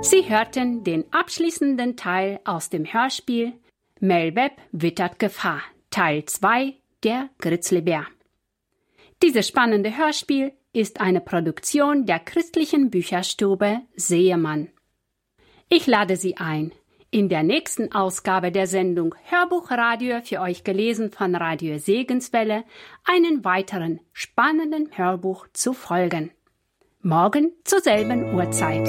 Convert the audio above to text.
Sie hörten den abschließenden Teil aus dem Hörspiel Mel Webb wittert Gefahr, Teil 2, der Grizzlybär. Dieses spannende Hörspiel ist eine Produktion der christlichen Bücherstube Seemann. Ich lade Sie ein, in der nächsten Ausgabe der Sendung Hörbuchradio für euch gelesen von Radio Segenswelle einen weiteren spannenden Hörbuch zu folgen. Morgen zur selben Uhrzeit.